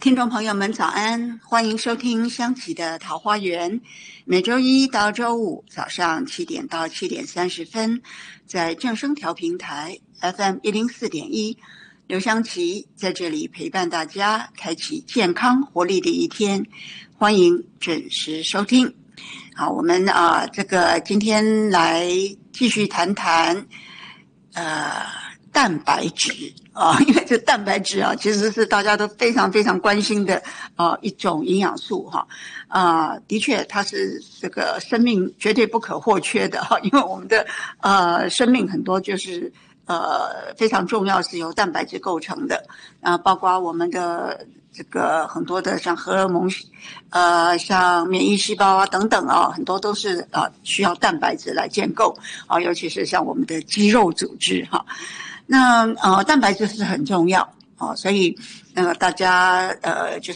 听众朋友们早安，欢迎收听香琪的桃花源，每周一到周五早上7点到7点30分，在正声调频台 FM 104.1，刘香琪在这里陪伴大家，开启健康活力的一天，欢迎准时收听。好，我们今天来继续谈谈蛋白质因为这蛋白质其实是大家都非常非常关心的一种营养素的确它是这个生命绝对不可或缺的因为我们的生命很多就是非常重要是由蛋白质构成的包括我们的这个很多的像荷尔蒙像免疫细胞等等很多都是需要蛋白质来建构尤其是像我们的肌肉组织那蛋白质是很重要所以大家就是